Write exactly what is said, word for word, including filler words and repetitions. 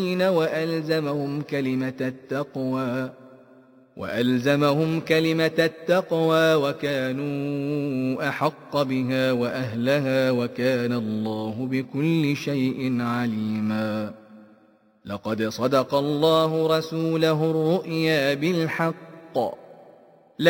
وألزمهم كلمة التقوى وألزمهم كلمة التقوى وكانوا أحق بها وأهلها وكان الله بكل شيء عليما. لقد صدق الله رسوله الرؤيا بالحق